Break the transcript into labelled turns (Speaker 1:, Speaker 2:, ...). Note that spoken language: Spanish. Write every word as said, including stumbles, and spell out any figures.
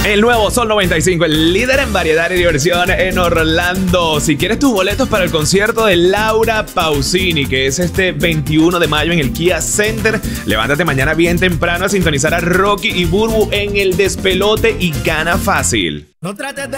Speaker 1: El nuevo Sol noventa y cinco, el líder en variedad y diversión en Orlando. Si quieres tus boletos para el concierto de Laura Pausini, que es este veintiuno de mayo en el Kia Center, levántate mañana bien temprano a sintonizar a Rocky y Burbu en El Despelote y gana fácil.
Speaker 2: No trates de